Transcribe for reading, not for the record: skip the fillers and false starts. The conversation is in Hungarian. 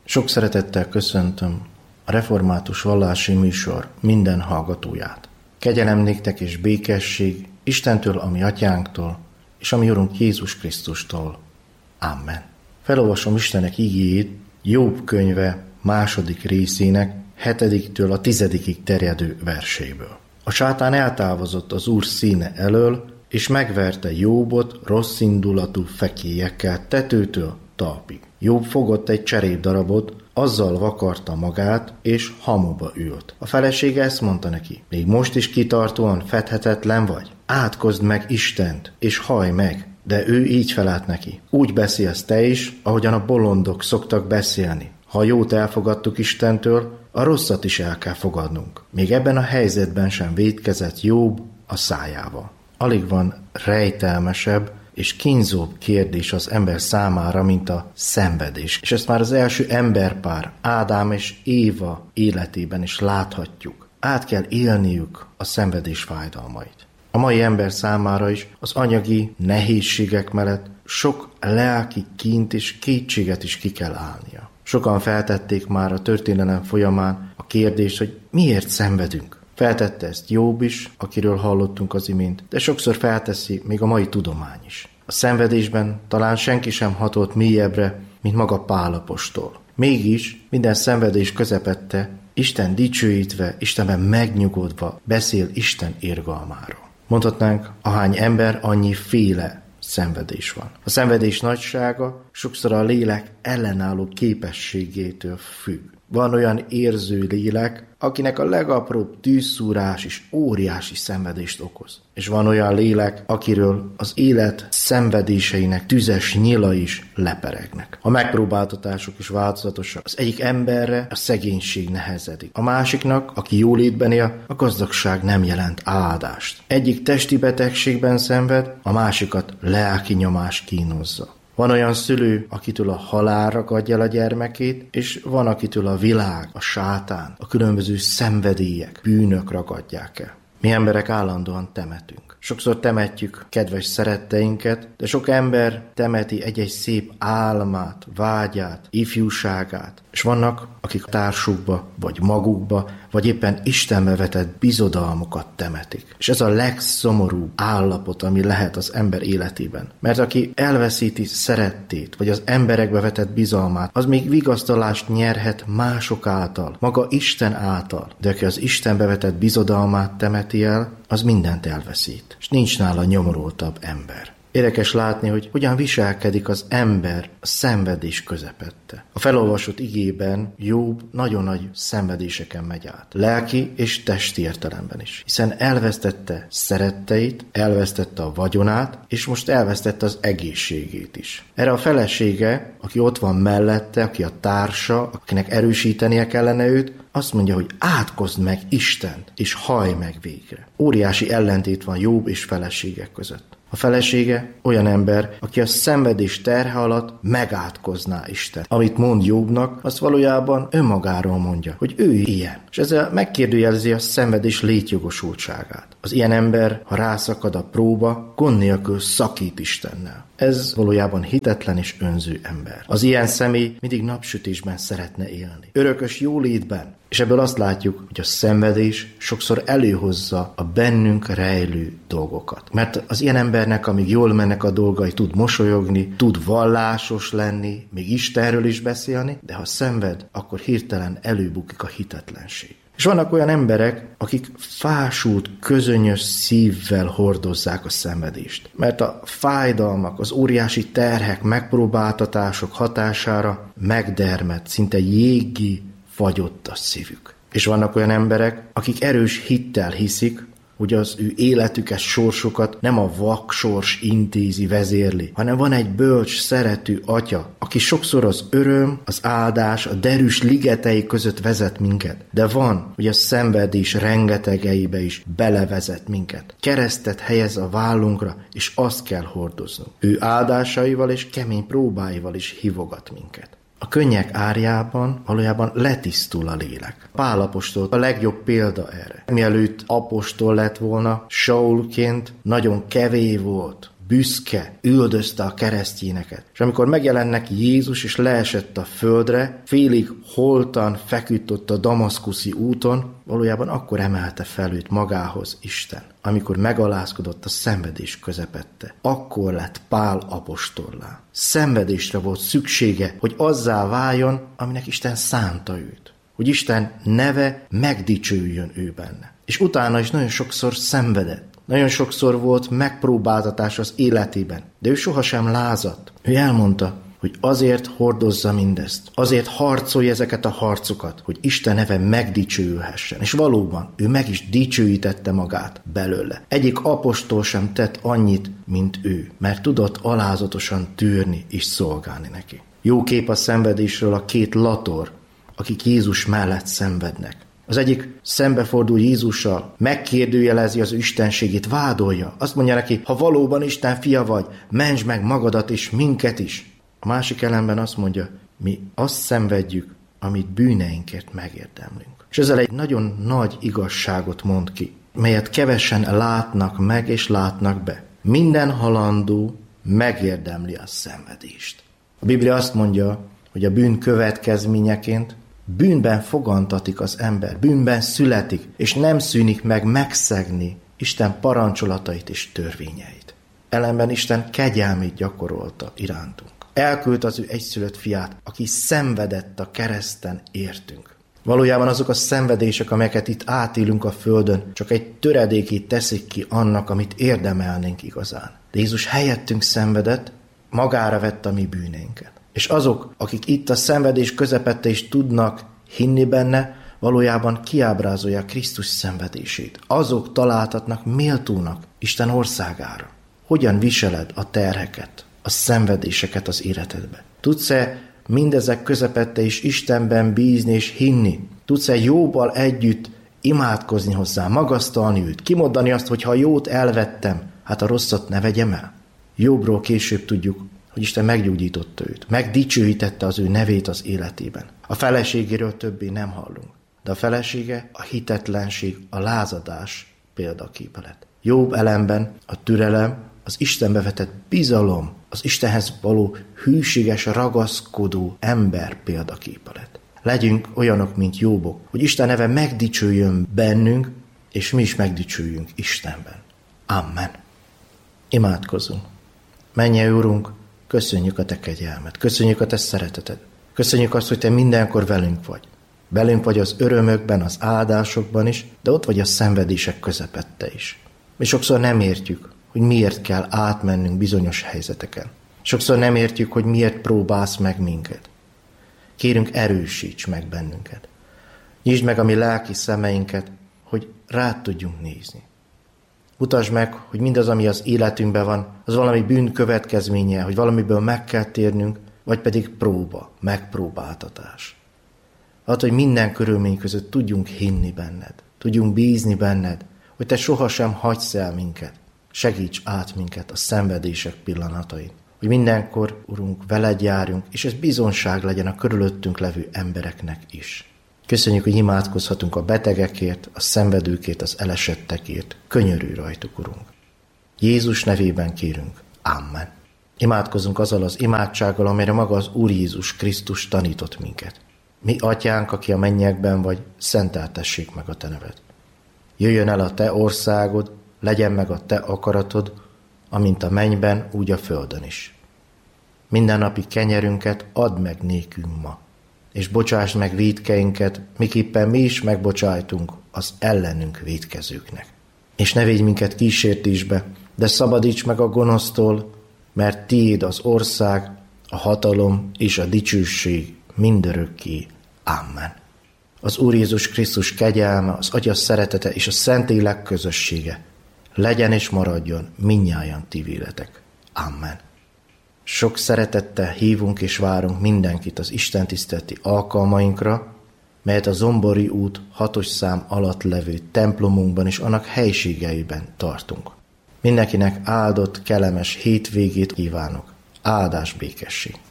Sok szeretettel köszöntöm a Református Vallási Műsor minden hallgatóját. Kegyelem néktek és békesség Istentől, a mi atyánktól, és a mi Urunk Jézus Krisztustól. Amen. Felolvasom Istennek igéjét Jobb könyve 2. részének 7-től a 10-ig terjedő verséből. A sátán eltávozott az Úr színe elől, és megverte Jobbot rossz indulatú fekélyekkel tetőtől talpig. Jobb fogott egy cserépdarabot, azzal vakarta magát, és hamuba ült. A felesége ezt mondta neki: még most is kitartóan fedhetetlen vagy? Átkozd meg Istent, és hajj meg! De ő így felelt neki: úgy beszélsz te is, ahogyan a bolondok szoktak beszélni. Ha jót elfogadtuk Istentől, a rosszat is el kell fogadnunk. Még ebben a helyzetben sem vétkezett Jobb a szájával. Alig van rejtelmesebb és kínzóbb kérdés az ember számára, mint a szenvedés. És ezt már az első emberpár, Ádám és Éva életében is láthatjuk. Át kell élniük a szenvedés fájdalmait. A mai ember számára is az anyagi nehézségek mellett sok lelki kínt és kétséget is ki kell állnia. Sokan feltették már a történelem folyamán a kérdést, hogy miért szenvedünk. Feltette ezt Jobb is, akiről hallottunk az imént, de sokszor felteszi még a mai tudomány is. A szenvedésben talán senki sem hatott mélyebbre, mint maga Pál apostol. Mégis minden szenvedés közepette, Isten dicsőítve, Istenben megnyugodva beszél Isten irgalmáról. Mondhatnánk, ahány ember, annyi féle szenvedés van. A szenvedés nagysága sokszor a lélek ellenálló képességétől függ. Van olyan érző lélek, akinek a legapróbb tűzszúrás is óriási szenvedést okoz. És van olyan lélek, akiről az élet szenvedéseinek tüzes nyila is leperegnek. A megpróbáltatások is változatosak. Az egyik emberre a szegénység nehezedik. A másiknak, aki jólétben él, a gazdagság nem jelent áldást. Egyik testi betegségben szenved, a másikat lelki nyomás kínozza. Van olyan szülő, akitől a halál ragadja el a gyermekét, és van, akitől a világ, a sátán, a különböző szenvedélyek, bűnök ragadják el. Mi emberek állandóan temetünk. Sokszor temetjük kedves szeretteinket, de sok ember temeti egy-egy szép álmát, vágyát, ifjúságát. És vannak, akik társukba, vagy magukba, vagy éppen Istenbe vetett bizodalmukat temetik. És ez a legszomorúbb állapot, ami lehet az ember életében. Mert aki elveszíti szerettét, vagy az emberekbe vetett bizalmát, az még vigasztalást nyerhet mások által, maga Isten által. De aki az Istenbe vetett bizodalmát temeti el, az mindent elveszít. És nincs nála nyomorultabb ember. Érdekes látni, hogy hogyan viselkedik az ember a szenvedés közepette. A felolvasott igében Jobb nagyon nagy szenvedéseken megy át. Lelki és testi értelemben is. Hiszen elvesztette szeretteit, elvesztette a vagyonát, és most elvesztette az egészségét is. Erre a felesége, aki ott van mellette, aki a társa, akinek erősítenie kellene őt, azt mondja, hogy átkozd meg Istent, és hajj meg végre. Óriási ellentét van Jobb és feleségek között. A felesége olyan ember, aki a szenvedés terhe alatt megátkozná Isten. Amit mond Jobbnak, azt valójában önmagáról mondja, hogy ő ilyen. És ezzel megkérdőjelezi a szenvedés létjogosultságát. Az ilyen ember, ha rászakad a próba, gond nélkül szakít Istennel. Ez valójában hitetlen és önző ember. Az ilyen személy mindig napsütésben szeretne élni. Örökös jólétben. És ebből azt látjuk, hogy a szenvedés sokszor előhozza a bennünk rejlő dolgokat. Mert az ilyen embernek, amíg jól mennek a dolgai, tud mosolyogni, tud vallásos lenni, még Istenről is beszélni, de ha szenved, akkor hirtelen előbukik a hitetlenség. És vannak olyan emberek, akik fásult, közönyös szívvel hordozzák a szenvedést. Mert a fájdalmak, az óriási terhek, megpróbáltatások hatására megdermedt, szinte jéggé fagyott a szívük. És vannak olyan emberek, akik erős hittel hiszik, hogy az ő életüket, sorsukat nem a vaksors intézi, vezérli, hanem van egy bölcs, szerető atya, aki sokszor az öröm, az áldás, a derűs ligetei között vezet minket. De van, hogy a szenvedés rengetegeibe is belevezet minket. Keresztet helyez a vállunkra, és azt kell hordoznunk. Ő áldásaival és kemény próbáival is hívogat minket. A könnyek árjában valójában letisztul a lélek. Pál apostol a legjobb példa erre. Mielőtt apostol lett volna, Saulként nagyon kevély volt, büszke, üldözte a keresztényeket. És amikor megjelennek Jézus, és leesett a földre, félig holtan feküdt ott a damaszkuszi úton, valójában akkor emelte fel őt magához Isten, amikor megalázkodott a szenvedés közepette. Akkor lett Pál apostollá. Szenvedésre volt szüksége, hogy azzá váljon, aminek Isten szánta őt. Hogy Isten neve megdicsőjön ő benne. És utána is nagyon sokszor szenvedett. Nagyon sokszor volt megpróbáltatás az életében, de ő sohasem lázadt. Ő elmondta, hogy azért hordozza mindezt, azért harcolja ezeket a harcokat, hogy Isten neve megdicsőülhessen. És valóban, ő meg is dicsőítette magát belőle. Egyik apostol sem tett annyit, mint ő, mert tudott alázatosan tűrni és szolgálni neki. Jó kép a szenvedésről a két lator, akik Jézus mellett szenvednek. Az egyik szembefordul Jézussal, megkérdőjelezi az ő istenségét, vádolja. Azt mondja neki, ha valóban Isten fia vagy, mentsd meg magadat és minket is. A másik ellenben azt mondja, mi azt szenvedjük, amit bűneinkért megérdemlünk. És ezzel egy nagyon nagy igazságot mond ki, melyet kevesen látnak meg és látnak be. Minden halandó megérdemli a szenvedést. A Biblia azt mondja, hogy a bűn következményeként bűnben fogantatik az ember, bűnben születik, és nem szűnik meg megszegni Isten parancsolatait és törvényeit. Ellenben Isten kegyelmét gyakorolta irántunk. Elküldte az ő egyszülött fiát, aki szenvedett a kereszten értünk. Valójában azok a szenvedések, amelyeket itt átélünk a földön, csak egy töredékét teszik ki annak, amit érdemelnénk igazán. De Jézus helyettünk szenvedett, magára vette a mi bűneinket. És azok, akik itt a szenvedés közepette is tudnak hinni benne, valójában kiábrázolják Krisztus szenvedését. Azok találtatnak méltónak Isten országára. Hogyan viseled a terheket, a szenvedéseket az életedbe? Tudsz-e mindezek közepette is Istenben bízni és hinni? Tudsz-e Jóbbal együtt imádkozni hozzá, magasztalni őt, kimondani azt, hogy ha jót elvettem, hát a rosszat ne vegyem el? Jobbról később tudjuk, hogy Isten meggyógyította őt, megdicsőítette az ő nevét az életében. A feleségéről többé nem hallunk, de a felesége a hitetlenség, a lázadás példaképe lett. Jobb ellenben a türelem, az Istenbe vetett bizalom, az Istenhez való hűséges, ragaszkodó ember példaképe lett. Legyünk olyanok, mint Jóbok, hogy Isten neve megdicsőjön bennünk, és mi is megdicsőjünk Istenben. Amen. Imádkozzunk. Mennyei Urunk, köszönjük a Te kegyelmet, köszönjük a Te szereteted. Köszönjük azt, hogy Te mindenkor velünk vagy. Velünk vagy az örömökben, az áldásokban is, de ott vagy a szenvedések közepette is. Mi sokszor nem értjük, hogy miért kell átmennünk bizonyos helyzeteken. Sokszor nem értjük, hogy miért próbálsz meg minket. Kérünk, erősíts meg bennünket. Nyisd meg a mi lelki szemeinket, hogy rád tudjunk nézni. Mutasd meg, hogy mindaz, ami az életünkben van, az valami bűn következménye, hogy valamiből meg kell térnünk, vagy pedig próba, megpróbáltatás. Add, hogy minden körülmény között tudjunk hinni benned, tudjunk bízni benned, hogy Te sohasem hagysz el minket. Segíts át minket a szenvedések pillanatain. Hogy mindenkor, Urunk, veled járjunk, és ez bizonság legyen a körülöttünk levő embereknek is. Köszönjük, hogy imádkozhatunk a betegekért, a szenvedőkért, az elesettekért. Könyörülj rajtuk, Urunk. Jézus nevében kérünk. Amen. Imádkozunk azzal az imádsággal, amelyre maga az Úr Jézus Krisztus tanított minket. Mi Atyánk, aki a mennyekben vagy, szenteltessék meg a Te neved. Jöjjön el a Te országod, legyen meg a Te akaratod, amint a mennyben, úgy a földön is. Mindennapi kenyerünket add meg nékünk ma, és bocsásd meg vétkeinket, miképpen mi is megbocsájtunk az ellenünk vétkezőknek. És ne védj minket kísértésbe, de szabadíts meg a gonosztól, mert Tiéd az ország, a hatalom és a dicsőség mindörökké. Amen. Az Úr Jézus Krisztus kegyelme, az Atya szeretete és a Szentlélek közössége legyen és maradjon mindnyájan ti véletek. Amen. Sok szeretettel hívunk és várunk mindenkit az istentiszteleti alkalmainkra, melyet a Zombori út 6. szám alatt levő templomunkban és annak helységeiben tartunk. Mindenkinek áldott, kellemes hétvégét kívánok. Áldás, békesség!